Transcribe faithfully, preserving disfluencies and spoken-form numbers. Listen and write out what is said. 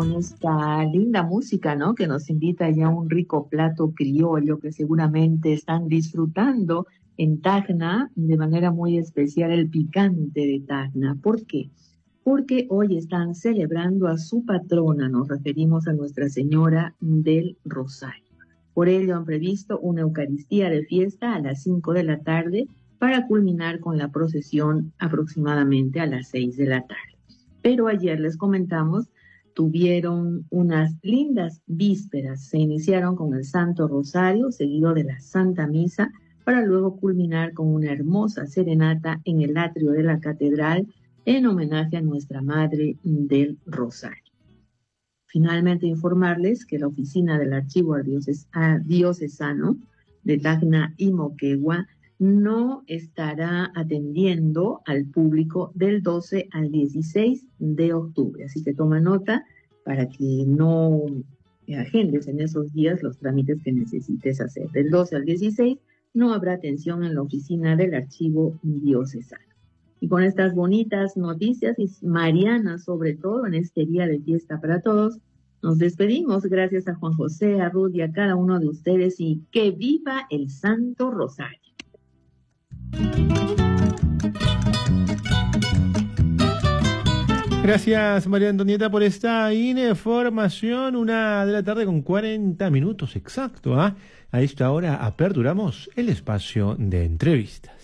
con esta linda música, ¿no? Que nos invita ya a un rico plato criollo que seguramente están disfrutando en Tacna, de manera muy especial el picante de Tacna. ¿Por qué? Porque hoy están celebrando a su patrona, nos referimos a Nuestra Señora del Rosario. Por ello han previsto una Eucaristía de fiesta a las cinco de la tarde para culminar con la procesión aproximadamente a las seis de la tarde. Pero ayer les comentamos, tuvieron unas lindas vísperas. Se iniciaron con el Santo Rosario, seguido de la Santa Misa, para luego culminar con una hermosa serenata en el atrio de la catedral en homenaje a Nuestra Madre del Rosario. Finalmente informarles que la oficina del Archivo Diocesano de Tacna y Moquegua no estará atendiendo al público del doce al dieciséis de octubre. Así que toma nota para que no agendes en esos días los trámites que necesites hacer. Del doce al dieciséis no habrá atención en la oficina del Archivo Diocesano. Y con estas bonitas noticias, y marianas sobre todo en este día de fiesta para todos, nos despedimos. Gracias a Juan José, a Ruth y a cada uno de ustedes, y que viva el Santo Rosario. Gracias, María Antonieta, por esta información. Una de la tarde con cuarenta minutos exacto. ¿eh? A esta hora aperturamos el espacio de entrevistas.